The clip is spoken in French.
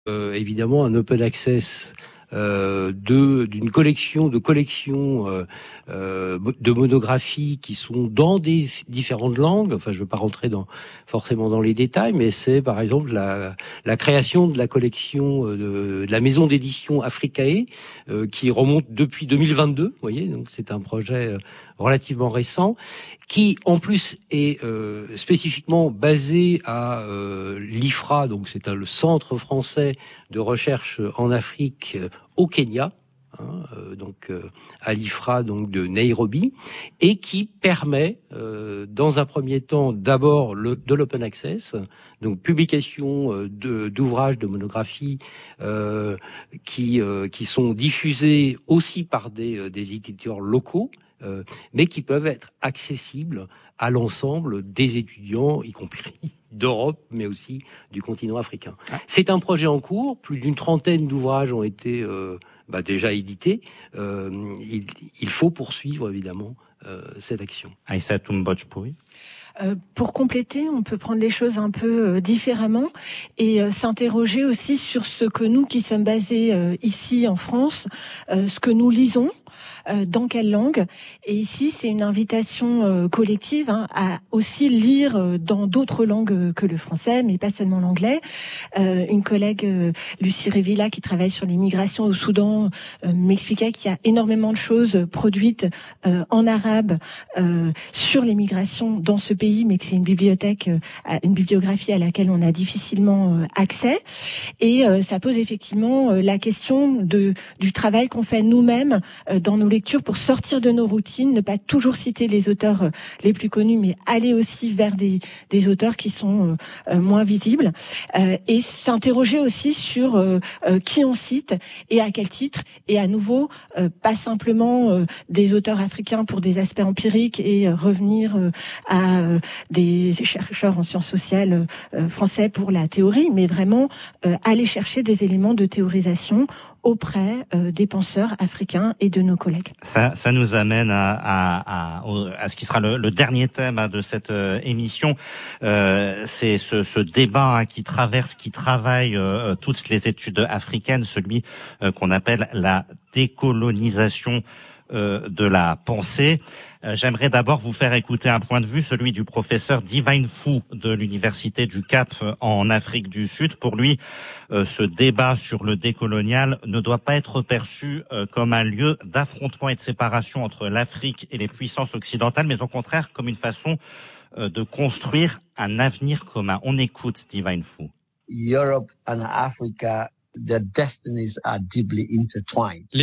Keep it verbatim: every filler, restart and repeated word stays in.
Euh, évidemment, un open access euh, de d'une collection de collections euh, euh, de monographies qui sont dans des différentes langues. Enfin, je ne veux pas rentrer dans forcément dans les détails, mais c'est par exemple la, la création de la collection de, de la maison d'édition Africae euh, qui remonte depuis deux mille vingt-deux. Vous voyez, donc c'est un projet relativement récent qui en plus est euh, spécifiquement basé à euh, l'I F R A, donc c'est un, le Centre français de recherche en Afrique euh, au Kenya, hein, euh, donc euh, à l'I F R A donc de Nairobi, et qui permet euh, dans un premier temps d'abord le, de l'open access, donc publication euh, de, d'ouvrages, de monographies euh, qui euh, qui sont diffusés aussi par des, euh, des éditeurs locaux. Euh, mais qui peuvent être accessibles à l'ensemble des étudiants, y compris d'Europe, mais aussi du continent africain. Ah. C'est un projet en cours, plus d'une trentaine d'ouvrages ont été euh, bah, déjà édités. Euh, il, il faut poursuivre, évidemment, euh, cette action. Aïssatou Mbodj-Pouy. Euh, pour compléter, on peut prendre les choses un peu euh, différemment et euh, s'interroger aussi sur ce que nous qui sommes basés euh, ici en France, euh, ce que nous lisons, euh, dans quelle langue. Et ici, c'est une invitation euh, collective hein, à aussi lire euh, dans d'autres langues que le français, mais pas seulement l'anglais. Euh, une collègue, euh, Lucie Revilla, qui travaille sur l'immigration au Soudan, euh, m'expliquait qu'il y a énormément de choses produites euh, en arabe euh, sur l'immigration dans ce pays, mais que c'est une bibliothèque, euh, une bibliographie à laquelle on a difficilement euh, accès. Et euh, ça pose effectivement euh, la question de du travail qu'on fait nous-mêmes euh, dans nos lectures pour sortir de nos routines, ne pas toujours citer les auteurs euh, les plus connus, mais aller aussi vers des, des auteurs qui sont euh, euh, moins visibles. Euh, et s'interroger aussi sur euh, euh, qui on cite et à quel titre. Et à nouveau, euh, pas simplement euh, des auteurs africains pour des aspects empiriques et euh, revenir euh, à euh, des chercheurs en sciences sociales euh, français pour la théorie, mais vraiment euh, aller chercher des éléments de théorisation auprès euh, des penseurs africains et de nos collègues. Ça, ça nous amène à, à, à, à ce qui sera le, le dernier thème hein, de cette euh, émission. Euh, c'est ce, ce débat hein, qui traverse, qui travaille euh, toutes les études africaines, celui euh, qu'on appelle la décolonisation euh, de la pensée. Euh, j'aimerais d'abord vous faire écouter un point de vue, celui du professeur Divine Fou de l'Université du Cap en Afrique du Sud. Pour lui, euh, ce débat sur le décolonial ne doit pas être perçu euh, comme un lieu d'affrontement et de séparation entre l'Afrique et les puissances occidentales, mais au contraire comme une façon euh, de construire un avenir commun. On écoute Divine Fou. Europe and Africa, their destinies are deeply intertwined.